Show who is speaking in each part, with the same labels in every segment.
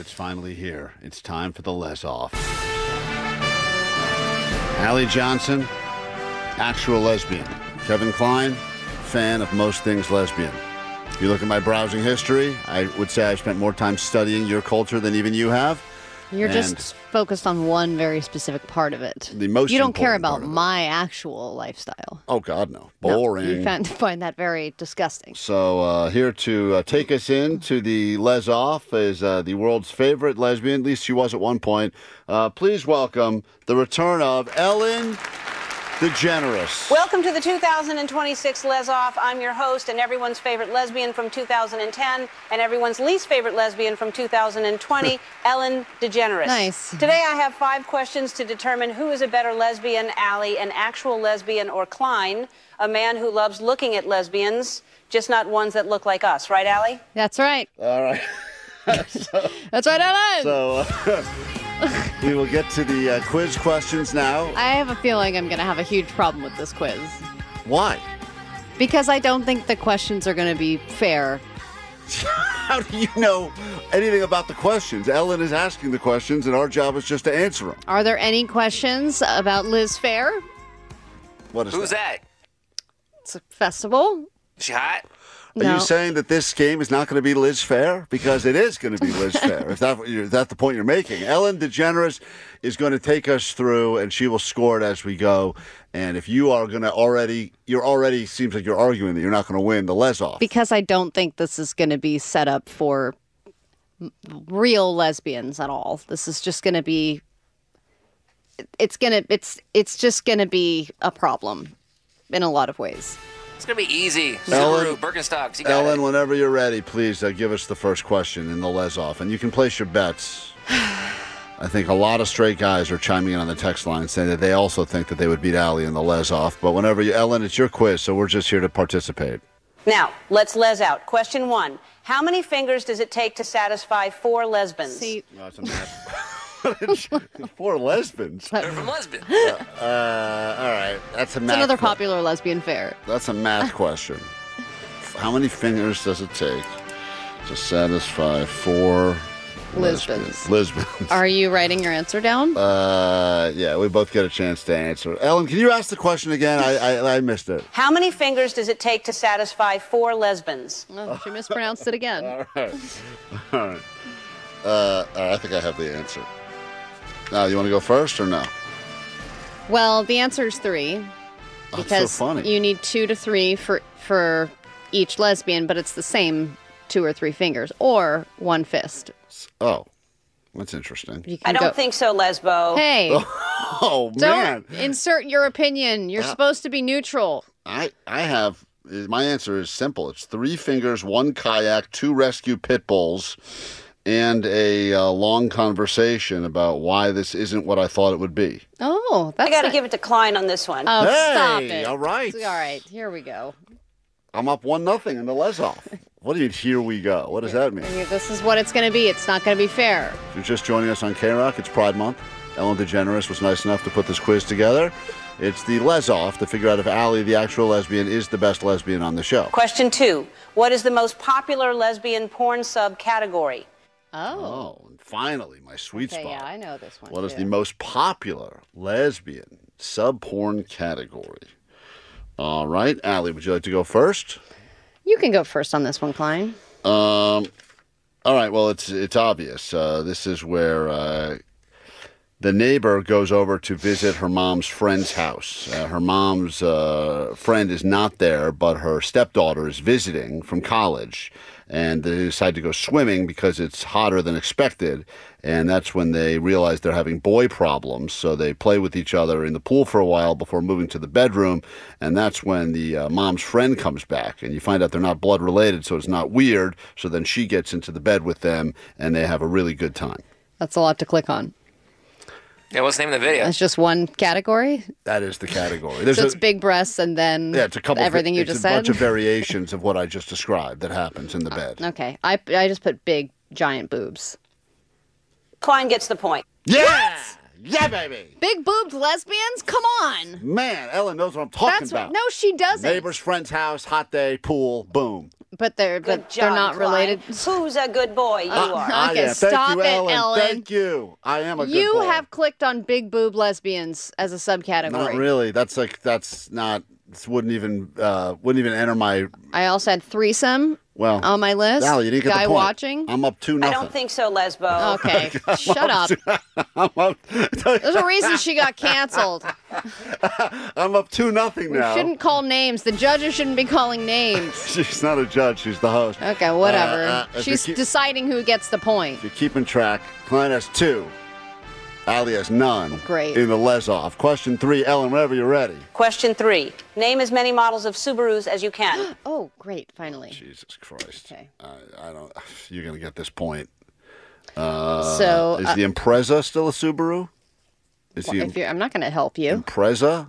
Speaker 1: It's finally here. It's time for the Les Off. Allie Johnson, actual lesbian. Kevin Klein, fan of most things lesbian. If you look at my browsing history, I would say I've spent more time studying your culture than even you have.
Speaker 2: You're just focused on one very specific part of it.
Speaker 1: The most
Speaker 2: You don't care
Speaker 1: important part
Speaker 2: about
Speaker 1: of it.
Speaker 2: my actual lifestyle.
Speaker 1: Oh, God, no.
Speaker 2: No,
Speaker 1: Boring.
Speaker 2: you find that very disgusting.
Speaker 1: So here to take us into the Les Off is the world's favorite lesbian, at least she was at one point. Please welcome the return of Ellen DeGeneres.
Speaker 3: Welcome to the 2026 Les Off. I'm your host and everyone's favorite lesbian from 2010 and everyone's least favorite lesbian from 2020, Ellen DeGeneres.
Speaker 2: Nice.
Speaker 3: Today I have 5 questions to determine who is a better lesbian, Allie, an actual lesbian, or Klein, a man who loves looking at lesbians, just not ones that look like us. Right, Allie?
Speaker 2: That's right.
Speaker 1: All right.
Speaker 2: That's right, Ellen.
Speaker 1: So we will get to the quiz questions now.
Speaker 2: I have a feeling I'm going to have a huge problem with this quiz.
Speaker 1: Why?
Speaker 2: Because I don't think the questions are going to be fair.
Speaker 1: How do you know anything about the questions? Ellen is asking the questions, and our job is just to answer them.
Speaker 2: Are there any questions about Liz Fair?
Speaker 1: What is
Speaker 4: Who's that?
Speaker 2: It's a festival.
Speaker 4: She hot?
Speaker 1: Are you saying that this game is not going to be Liz Fair? Because it is going to be Liz Fair. Is that the point you're making? Ellen DeGeneres is going to take us through, and she will score it as we go. And if you are going to seems like you're arguing that you're not going to win the Les Off.
Speaker 2: Because I don't think this is going to be set up for real lesbians at all. This is just going to be. It's just going to be a problem in a lot of ways.
Speaker 4: It's going to be easy.
Speaker 1: Ellen-
Speaker 4: Subaru, Birkenstocks, you got
Speaker 1: Ellen,
Speaker 4: it.
Speaker 1: whenever you're ready, please give us the first question in the Les Off. And you can place your bets. I think a lot of straight guys are chiming in on the text line saying that they also think that they would beat Allie in the Les Off. But whenever Ellen, it's your quiz, so we're just here to participate.
Speaker 3: Now, let's Les out. Question 1. How many fingers does it take to satisfy 4 lesbians?
Speaker 2: See,
Speaker 1: No, it's a math. 4 lesbians.
Speaker 4: They're from Lesbian.
Speaker 1: All right, that's a math.
Speaker 2: it's another popular lesbian fair.
Speaker 1: That's a math question. How many fingers does it take to satisfy 4
Speaker 2: Lesbians.
Speaker 1: Lesbians.
Speaker 2: Are you writing your answer down?
Speaker 1: Yeah, we both get a chance to answer. Ellen, can you ask the question again? I missed it.
Speaker 3: How many fingers does it take to satisfy 4 lesbians?
Speaker 2: Oh, she mispronounced it again.
Speaker 1: All right. I think I have the answer. Now, you want to go first or no?
Speaker 2: Well, the answer is 3.
Speaker 1: Oh, it's
Speaker 2: Because
Speaker 1: so funny.
Speaker 2: you need 2 to 3 for each lesbian, but it's the same 2 or 3 fingers, or 1 fist.
Speaker 1: Oh, that's interesting.
Speaker 2: You
Speaker 3: I
Speaker 2: can
Speaker 3: don't
Speaker 2: go,
Speaker 3: think so, Lesbo.
Speaker 2: Hey,
Speaker 1: Oh, man.
Speaker 2: don't insert your opinion. You're supposed to be neutral.
Speaker 1: I have, my answer is simple. It's 3 fingers, 1 kayak, 2 rescue pit bulls, and a long conversation about why this isn't what I thought it would be.
Speaker 2: Oh, that's
Speaker 3: I got to
Speaker 2: not-
Speaker 3: give it to Klein on this one.
Speaker 2: Oh,
Speaker 1: Hey,
Speaker 2: stop it.
Speaker 1: all right.
Speaker 2: All right, here we go.
Speaker 1: I'm up 1-0 in the Les Off. What do you mean, here we go? What does that mean?
Speaker 2: This is what it's going to be. It's not going to be fair.
Speaker 1: If you're just joining us on K-Rock, it's Pride Month. Ellen DeGeneres was nice enough to put this quiz together. It's the Les Off to figure out if Allie, the actual lesbian, is the best lesbian on the show.
Speaker 3: Question 2. What is the most popular lesbian porn subcategory?
Speaker 2: Oh.
Speaker 1: Oh, and finally, my sweet
Speaker 2: Okay,
Speaker 1: spot.
Speaker 2: yeah, I know this one.
Speaker 1: What is
Speaker 2: too.
Speaker 1: the most popular lesbian sub-porn category? All right, Allie, would you like to go first?
Speaker 2: You can go first on this one, Klein.
Speaker 1: All right, well, it's obvious. This is where the neighbor goes over to visit her mom's friend's house. Her mom's friend is not there, but her stepdaughter is visiting from college. And they decide to go swimming because it's hotter than expected. And that's when they realize they're having boy problems. So they play with each other in the pool for a while before moving to the bedroom. And that's when the mom's friend comes back. And you find out they're not blood related, so it's not weird. So then she gets into the bed with them, and they have a really good time.
Speaker 2: That's a lot to click on.
Speaker 4: Yeah, what's the name of the video?
Speaker 2: It's just one category.
Speaker 1: That is the category.
Speaker 2: So it's big breasts and then
Speaker 1: Yeah, it's a couple.
Speaker 2: everything you
Speaker 1: it's
Speaker 2: just
Speaker 1: a
Speaker 2: said.
Speaker 1: bunch of variations of what I just described that happens in the bed.
Speaker 2: Okay, I just put big giant boobs.
Speaker 3: Klein gets the point.
Speaker 1: Yeah, yeah, baby.
Speaker 2: Big boobed lesbians? Come on.
Speaker 1: Man, Ellen knows what I'm talking
Speaker 2: That's
Speaker 1: about.
Speaker 2: no, she doesn't.
Speaker 1: Neighbor's friend's house, hot day, pool, boom.
Speaker 2: But they're
Speaker 3: Good
Speaker 2: they're
Speaker 3: job,
Speaker 2: not
Speaker 3: Klein.
Speaker 2: related.
Speaker 3: Who's a good boy? You are.
Speaker 1: I
Speaker 2: Okay,
Speaker 1: am.
Speaker 2: stop
Speaker 1: Thank you,
Speaker 2: it, Ellen.
Speaker 1: Thank you. I am a good
Speaker 2: You
Speaker 1: boy.
Speaker 2: have clicked on big boob lesbians as a subcategory.
Speaker 1: Not really. That's not. This wouldn't even enter my.
Speaker 2: I also had threesome on my list.
Speaker 1: Allie, you didn't get
Speaker 2: Guy
Speaker 1: the point.
Speaker 2: watching.
Speaker 1: I'm up 2-0.
Speaker 3: I don't think so, Lesbo.
Speaker 2: Okay, shut up.
Speaker 1: I'm up.
Speaker 2: There's a reason she got canceled.
Speaker 1: I'm up 2-0
Speaker 2: We
Speaker 1: now.
Speaker 2: shouldn't call names. The judges shouldn't be calling names.
Speaker 1: She's not a judge. She's the host.
Speaker 2: Okay, whatever.
Speaker 1: If
Speaker 2: She's
Speaker 1: you're
Speaker 2: deciding who gets the point.
Speaker 1: If you're keeping track, Klein has 2. Allie has none.
Speaker 2: Great.
Speaker 1: In the Les-Off. Question 3, Ellen, whenever you're ready.
Speaker 3: Question 3. Name as many models of Subarus as you can.
Speaker 2: Oh, great! Finally.
Speaker 1: Jesus Christ.
Speaker 2: Okay.
Speaker 1: I don't. You're gonna get this point.
Speaker 2: So
Speaker 1: Is the Impreza still a Subaru? Is the
Speaker 2: I'm not going to help you.
Speaker 1: Impreza?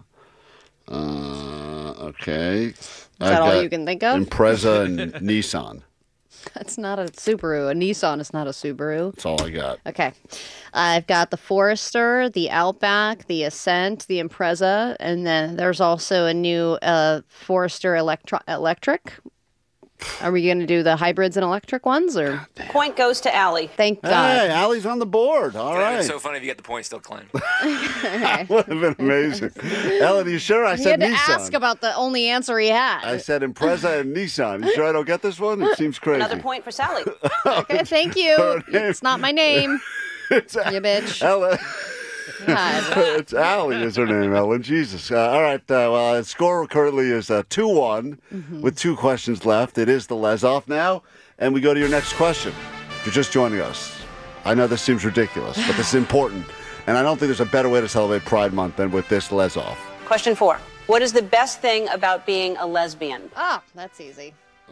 Speaker 1: Okay. Is
Speaker 2: that all you can think of?
Speaker 1: Impreza and Nissan.
Speaker 2: That's not a Subaru. A Nissan is not a Subaru.
Speaker 1: That's all I got.
Speaker 2: Okay. I've got the Forester, the Outback, the Ascent, the Impreza, and then there's also a new Forester Electric. Are we going to do the hybrids and electric ones, or?
Speaker 3: Point goes to Allie.
Speaker 2: Thank
Speaker 1: Hey,
Speaker 2: God.
Speaker 1: Allie's on the board. All right.
Speaker 4: It's so funny if you get the point still, Klein.
Speaker 1: That would have been amazing. Ellen, you sure? I
Speaker 2: He
Speaker 1: said
Speaker 2: had to
Speaker 1: Nissan.
Speaker 2: ask about the only answer he had.
Speaker 1: I said Impreza and Nissan. You sure I don't get this one? It seems crazy.
Speaker 3: Another point for Sally.
Speaker 2: Okay, thank you.
Speaker 1: Her name-
Speaker 2: It's not my name,
Speaker 1: It's
Speaker 2: you bitch.
Speaker 1: Ellen.
Speaker 2: God.
Speaker 1: It's Allie is her name, Ellen. Jesus. All right. Well, the score currently is 2-1 with 2 questions left. It is the Les-Off now. And we go to your next question. If you're just joining us, I know this seems ridiculous, but this is important. And I don't think there's a better way to celebrate Pride Month than with this Les-Off.
Speaker 3: Question 4. What is the best thing about being a lesbian?
Speaker 2: Oh, that's easy.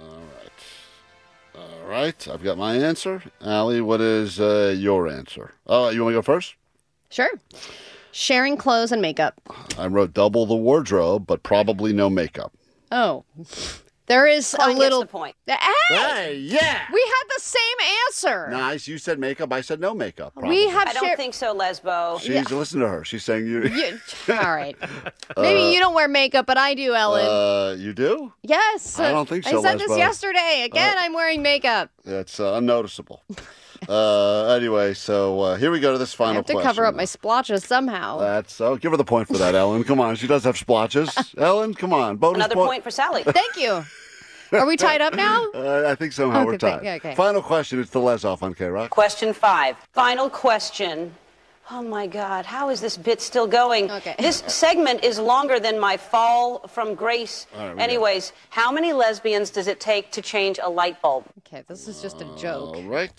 Speaker 1: All right. I've got my answer. Allie, what is your answer? Oh, you want to go first?
Speaker 2: Sure. Sharing clothes and makeup.
Speaker 1: I wrote double the wardrobe, but probably no makeup.
Speaker 2: Oh. There is
Speaker 3: Klein
Speaker 2: a little.
Speaker 3: gets the point.
Speaker 2: Hey!
Speaker 1: Hey, yeah.
Speaker 2: We had the same answer.
Speaker 1: Nice. You said makeup. I said no makeup. Probably.
Speaker 2: We have
Speaker 3: I don't think so, Lesbo.
Speaker 1: Listen to her. She's saying you.
Speaker 2: All right. Maybe you don't wear makeup, but I do, Ellen.
Speaker 1: You do?
Speaker 2: Yes.
Speaker 1: I don't think so,
Speaker 2: I said this
Speaker 1: Lesbo.
Speaker 2: yesterday. Again, I'm wearing makeup.
Speaker 1: It's unnoticeable. Anyway, so here we go to this final
Speaker 2: I have to
Speaker 1: question.
Speaker 2: cover up my splotches somehow.
Speaker 1: Give her the point for that, Ellen. Come on. She does have splotches. Ellen, come on. Bonus
Speaker 3: Another point for Sally.
Speaker 2: Thank you. Are we tied up now?
Speaker 1: I think somehow we're tied.
Speaker 2: Okay.
Speaker 1: Final question. It's the Les-Off on K-Rock.
Speaker 3: Question 5. Final question. Oh my God, how is this bit still going?
Speaker 2: Okay.
Speaker 3: This segment is longer than my fall from grace.
Speaker 1: right, we
Speaker 3: Anyways, how many lesbians does it take to change a light bulb?
Speaker 2: Okay, this is just a joke.
Speaker 1: All right.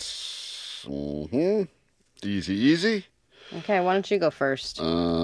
Speaker 1: Easy.
Speaker 2: Okay, why don't you go first?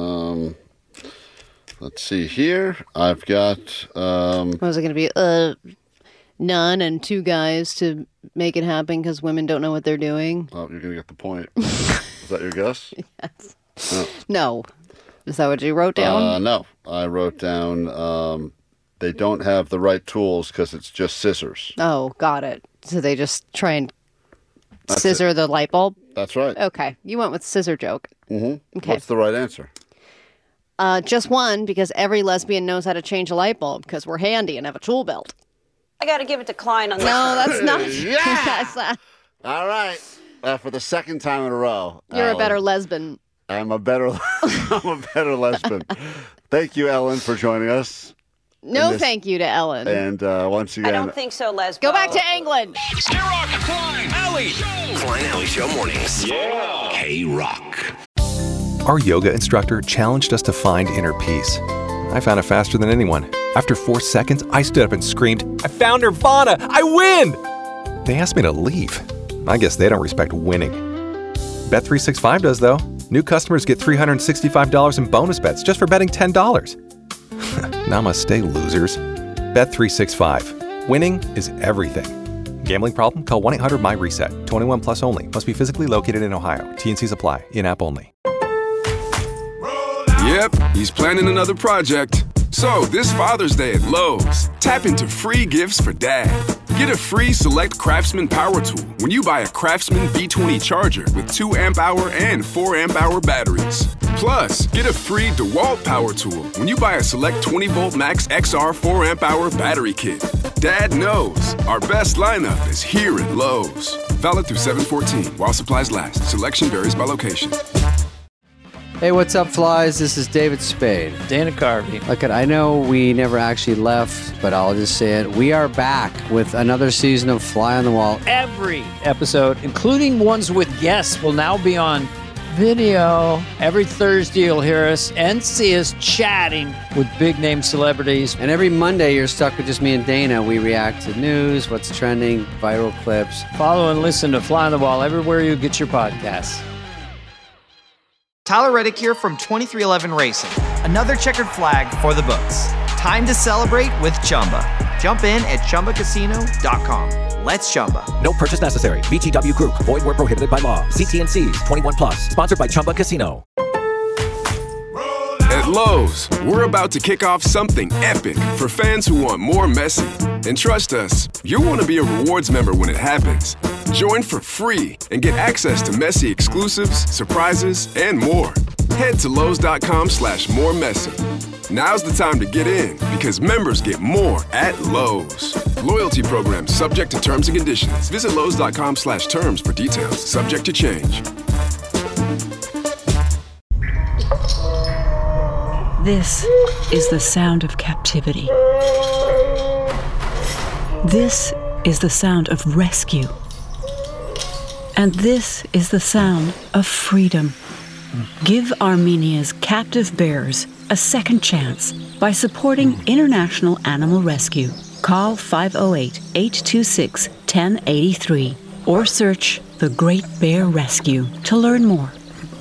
Speaker 1: Let's see here. I've got.
Speaker 2: Was it going to be none and 2 guys to make it happen because women don't know what they're doing?
Speaker 1: Oh, you're gonna get the point. Is that your guess?
Speaker 2: No. Is that what you wrote down?
Speaker 1: No, I wrote down. They don't have the right tools because it's just scissors.
Speaker 2: Oh, got it. So they just try and
Speaker 1: That's
Speaker 2: scissor the light bulb?
Speaker 1: That's right.
Speaker 2: Okay, you went with scissor joke.
Speaker 1: Mm-hmm.
Speaker 2: Okay.
Speaker 1: What's the right answer?
Speaker 2: Just one, because every lesbian knows how to change a light bulb because we're handy and have a tool belt.
Speaker 3: I got to give it to Klein on this.
Speaker 2: No, that's not.
Speaker 1: Yeah!
Speaker 2: That's not.
Speaker 1: All right. For the second time in a row,
Speaker 2: You're
Speaker 1: Ellen,
Speaker 2: a better lesbian.
Speaker 1: I'm a better lesbian. Thank you, Ellen, for joining us.
Speaker 2: No,
Speaker 1: this-
Speaker 2: thank you to Ellen.
Speaker 1: And once
Speaker 3: I
Speaker 1: again,
Speaker 3: don't think so, Lesbo.
Speaker 2: Go back to England.
Speaker 5: K-Rock, Klein, Alley Show.
Speaker 6: Klein Alley Show mornings.
Speaker 5: Yeah.
Speaker 6: K-Rock.
Speaker 7: Our yoga instructor challenged us to find inner peace. I found it faster than anyone. After 4 seconds, I stood up and screamed, "I found Nirvana! I win!" They asked me to leave. I guess they don't respect winning. Bet365 does, though. New customers get $365 in bonus bets just for betting $10. Namaste, losers. Bet365. Winning is everything. Gambling problem? Call 1-800-MY-RESET. 21 plus only. Must be physically located in Ohio. T&Cs apply. In-app only.
Speaker 8: Yep, he's planning another project. So, this Father's Day at Lowe's, tap into free gifts for Dad. Get a free Select Craftsman power tool when you buy a Craftsman V20 charger with 2 amp-hour and 4 amp-hour batteries. Plus, get a free DeWalt power tool when you buy a Select 20-volt Max XR 4 amp-hour battery kit. Dad knows our best lineup is here at Lowe's. Valid through 7/14 while supplies last. Selection varies by location.
Speaker 9: Hey, what's up, flies? This is David Spade.
Speaker 10: Dana Carvey.
Speaker 9: Look, I know we never actually left, but I'll just say it. We are back with another season of Fly on the Wall.
Speaker 10: Every episode, including ones with guests, will now be on video. Every Thursday, you'll hear us and see us chatting with big-name celebrities.
Speaker 9: And every Monday, you're stuck with just me and Dana. We react to news, what's trending, viral clips.
Speaker 10: Follow and listen to Fly on the Wall everywhere you get your podcasts.
Speaker 11: Tyler Reddick here from 23XI Racing. Another checkered flag for the books. Time to celebrate with Chumba. Jump in at ChumbaCasino.com. Let's Chumba.
Speaker 12: No purchase necessary. VGW Group. Void where prohibited by law. See T's. 21 plus. Sponsored by Chumba Casino.
Speaker 8: At Lowe's, we're about to kick off something epic for fans who want more Messi. And trust us, you'll want to be a rewards member when it happens. Join for free and get access to Messi exclusives, surprises, and more. Head to Lowe's.com/moremessy. Now's the time to get in because members get more at Lowe's. Loyalty program subject to terms and conditions. Visit Lowe's.com/terms for details. Subject to change.
Speaker 13: This is the sound of captivity. This is the sound of rescue. And this is the sound of freedom. Give Armenia's captive bears a second chance by supporting International Animal Rescue. Call 508-826-1083 or search The Great Bear Rescue to learn more.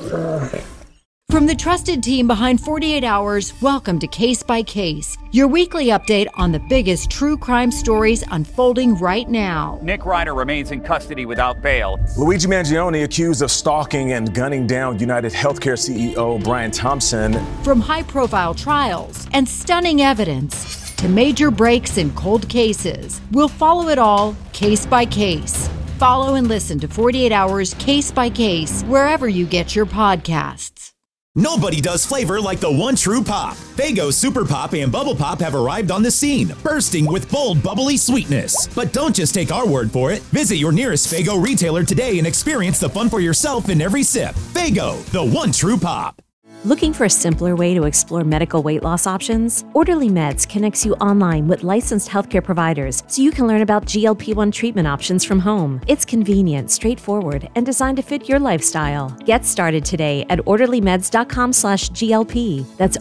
Speaker 14: From the trusted team behind 48 Hours, welcome to Case by Case, your weekly update on the biggest true crime stories unfolding right now.
Speaker 15: Nick Ryder remains in custody without bail.
Speaker 16: Luigi Mangione accused of stalking and gunning down United Healthcare CEO Brian Thompson.
Speaker 14: From high-profile trials and stunning evidence to major breaks in cold cases, we'll follow it all case by case. Follow and listen to 48 Hours Case by Case wherever you get your podcasts.
Speaker 17: Nobody does flavor like the one true pop. Faygo Super Pop and Bubble Pop have arrived on the scene, bursting with bold, bubbly sweetness. But don't just take our word for it. Visit your nearest Faygo retailer today and experience the fun for yourself in every sip. Faygo, the one true pop.
Speaker 18: Looking for a simpler way to explore medical weight loss options? Orderly Meds connects you online with licensed healthcare providers so you can learn about GLP-1 treatment options from home. It's convenient, straightforward, and designed to fit your lifestyle. Get started today at orderlymeds.com/GLP. That's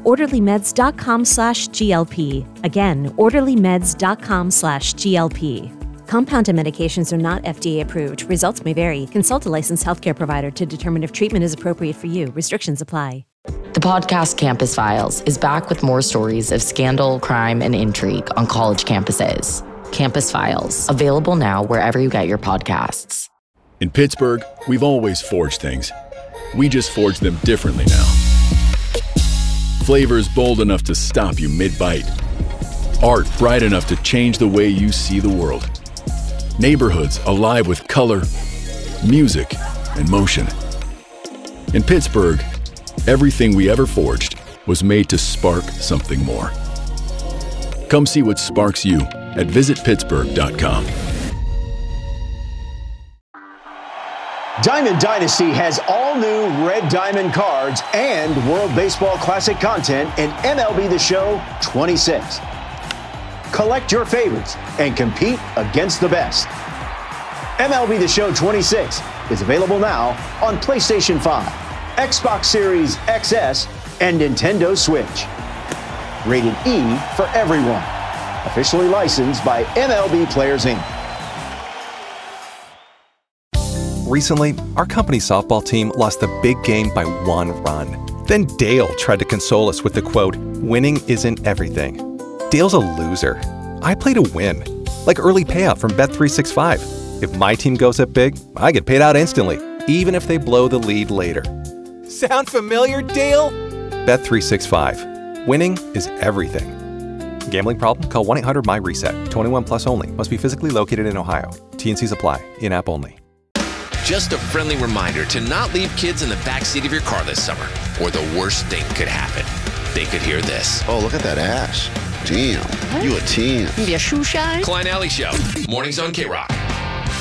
Speaker 18: orderlymeds.com/GLP. Again, orderlymeds.com/GLP. Compounded medications are not FDA approved. Results may vary. Consult a licensed healthcare provider to determine if treatment is appropriate for you. Restrictions apply.
Speaker 19: The podcast Campus Files is back with more stories of scandal, crime, and intrigue on college campuses. Campus Files, available now wherever you get your podcasts.
Speaker 20: In Pittsburgh, we've always forged things. We just forge them differently now. Flavors bold enough to stop you mid-bite. Art bright enough to change the way you see the world. Neighborhoods alive with color, music, and motion. In Pittsburgh, everything we ever forged was made to spark something more. Come see what sparks you at visitpittsburgh.com.
Speaker 21: Diamond Dynasty has all new Red Diamond cards and World Baseball Classic content in MLB The Show 26. Collect your favorites and compete against the best. MLB The Show 26 is available now on PlayStation 5, Xbox Series XS, and Nintendo Switch. Rated E for everyone. Officially licensed by MLB Players Inc.
Speaker 7: Recently, our company softball team lost the big game by 1 run. Then Dale tried to console us with the quote, "Winning isn't everything." Dale's a loser. I play to win. Like early payout from Bet365. If my team goes up big, I get paid out instantly, even if they blow the lead later. Sound familiar, Dale? Bet365. Winning is everything. Gambling problem? Call 1-800-MY-RESET. 21 plus only. Must be physically located in Ohio. T&Cs apply. In-app only.
Speaker 6: Just a friendly reminder to not leave kids in the backseat of your car this summer, or the worst thing could happen. They could hear this.
Speaker 1: Oh, look at that ass. Damn. You a teen.
Speaker 2: Maybe a shoe shine?
Speaker 6: Klein Alley Show. Mornings on K-Rock.